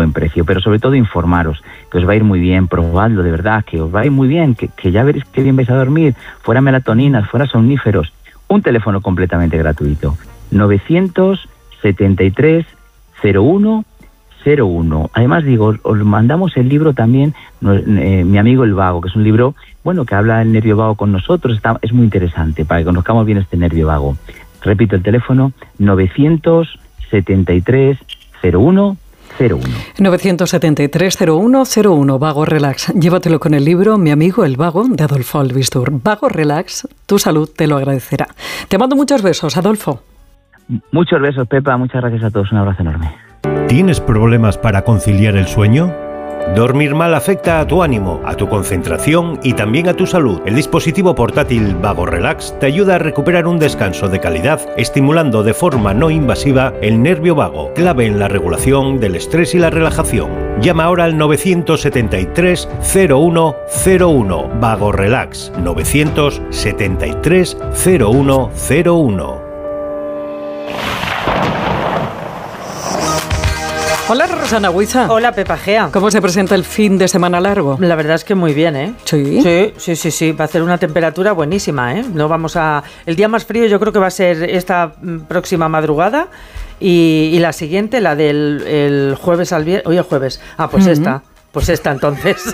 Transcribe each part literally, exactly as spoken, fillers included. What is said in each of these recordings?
buen precio, pero sobre todo informaros, que os va a ir muy bien, probadlo de verdad, que os va a ir muy bien, que, que ya veréis qué bien vais a dormir, fuera melatoninas, fuera somníferos. Un teléfono completamente gratuito, novecientos setenta y tres cero uno cero uno. Además, digo, os mandamos el libro también, eh, Mi amigo el vago, que es un libro, bueno, que habla del nervio vago con nosotros, está, es muy interesante para que conozcamos bien este nervio vago. Repito el teléfono, novecientos setenta y tres cero uno cero uno. novecientos setenta y tres cero uno cero uno, Vago Relax. Llévatelo con el libro Mi amigo el vago, de Adolfo Albistur. Vago Relax, tu salud te lo agradecerá. Te mando muchos besos, Adolfo. Muchos besos, Pepa, muchas gracias a todos, un abrazo enorme. ¿Tienes problemas para conciliar el sueño? Dormir mal afecta a tu ánimo, a tu concentración y también a tu salud. El dispositivo portátil Vago Relax te ayuda a recuperar un descanso de calidad, estimulando de forma no invasiva el nervio vago, clave en la regulación del estrés y la relajación. Llama ahora al novecientos setenta y tres cero uno cero uno. Vago Relax, novecientos setenta y tres cero uno cero uno. Hola, Rosana Huiza. Hola, Pepa Gea. ¿Cómo se presenta el fin de semana largo? La verdad es que muy bien, ¿eh? ¿Sí? Sí, sí, sí, sí. Va a ser una temperatura buenísima, ¿eh? No vamos a... El día más frío yo creo que va a ser esta próxima madrugada y, y la siguiente, la del el jueves al viernes... Hoy es jueves. Ah, pues uh-huh. esta. Pues esta entonces.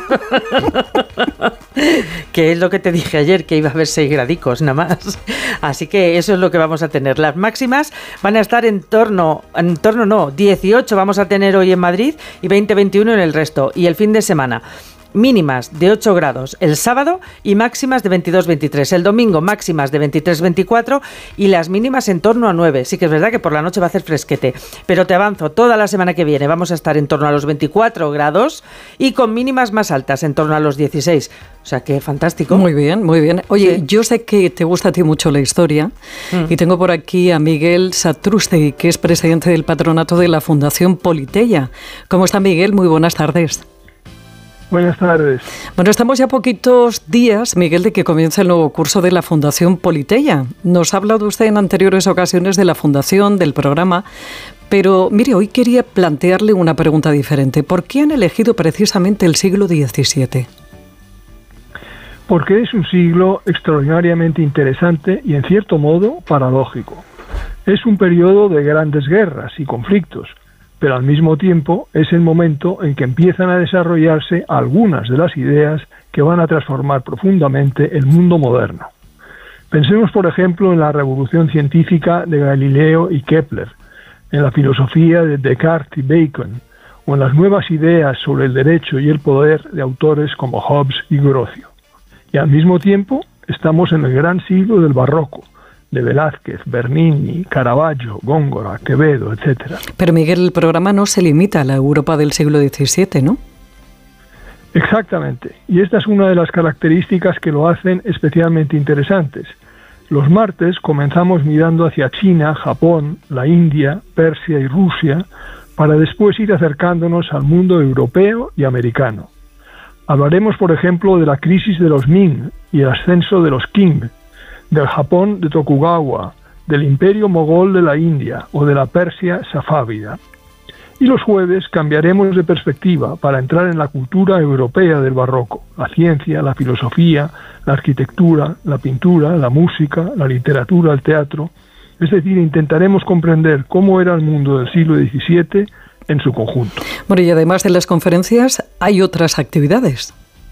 Que es lo que te dije ayer, que iba a haber seis gradicos nada más. Así que eso es lo que vamos a tener. Las máximas van a estar en torno, en torno no, dieciocho vamos a tener hoy en Madrid y veinte, veintiuno en el resto. Y el fin de semana, mínimas de ocho grados el sábado y máximas de veintidós, veintitrés. El domingo máximas de veintitrés, veinticuatro y las mínimas en torno a nueve. Sí que es verdad que por la noche va a hacer fresquete, pero te avanzo, toda la semana que viene vamos a estar en torno a los veinticuatro grados y con mínimas más altas, en torno a los dieciséis. O sea que fantástico. Muy bien, muy bien. Oye, sí. Yo sé que te gusta a ti mucho la historia mm. y tengo por aquí a Miguel Satrústegui, que es presidente del patronato de la Fundación Politeia. ¿Cómo está, Miguel? Muy buenas tardes. Buenas tardes. Bueno, estamos ya a poquitos días, Miguel, de que comience el nuevo curso de la Fundación Politeia. Nos ha hablado usted en anteriores ocasiones de la Fundación, del programa, pero mire, hoy quería plantearle una pregunta diferente. ¿Por qué han elegido precisamente el siglo diecisiete? Porque es un siglo extraordinariamente interesante y, en cierto modo, paradójico. Es un periodo de grandes guerras y conflictos, pero al mismo tiempo es el momento en que empiezan a desarrollarse algunas de las ideas que van a transformar profundamente el mundo moderno. Pensemos, por ejemplo, en la revolución científica de Galileo y Kepler, en la filosofía de Descartes y Bacon, o en las nuevas ideas sobre el derecho y el poder de autores como Hobbes y Grocio. Y al mismo tiempo estamos en el gran siglo del barroco, de Velázquez, Bernini, Caravaggio, Góngora, Quevedo, etcétera. Pero Miguel, el programa no se limita a la Europa del siglo diecisiete, ¿no? Exactamente, y esta es una de las características que lo hacen especialmente interesantes. Los martes comenzamos mirando hacia China, Japón, la India, Persia y Rusia, para después ir acercándonos al mundo europeo y americano. Hablaremos, por ejemplo, de la crisis de los Ming y el ascenso de los Qing, del Japón de Tokugawa, del Imperio Mogol de la India o de la Persia safávida. Y los jueves cambiaremos de perspectiva para entrar en la cultura europea del barroco, la ciencia, la filosofía, la arquitectura, la pintura, la música, la literatura, el teatro. Es decir, intentaremos comprender cómo era el mundo del siglo diecisiete en su conjunto. Bueno, y además de las conferencias, hay otras actividades.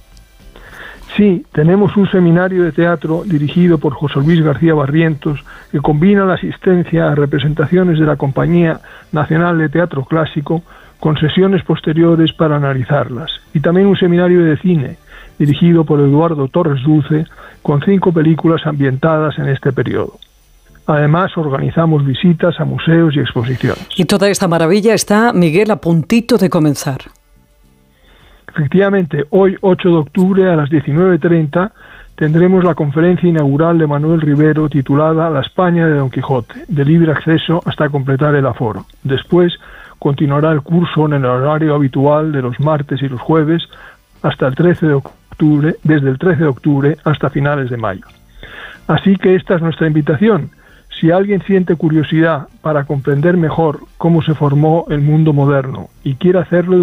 Sí, tenemos un seminario de teatro dirigido por José Luis García Barrientos que combina la asistencia a representaciones de la Compañía Nacional de Teatro Clásico con sesiones posteriores para analizarlas. Y también un seminario de cine dirigido por Eduardo Torres Dulce con cinco películas ambientadas en este periodo. Además, organizamos visitas a museos y exposiciones. Y toda esta maravilla está, Miguel, a puntito de comenzar. Efectivamente, hoy, ocho de octubre, a las diecinueve treinta, tendremos la conferencia inaugural de Manuel Rivero titulada La España de Don Quijote, de libre acceso hasta completar el aforo. Después continuará el curso en el horario habitual de los martes y los jueves hasta el trece de octubre, desde el trece de octubre hasta finales de mayo. Así que esta es nuestra invitación. Si alguien siente curiosidad para comprender mejor cómo se formó el mundo moderno y quiere hacerlo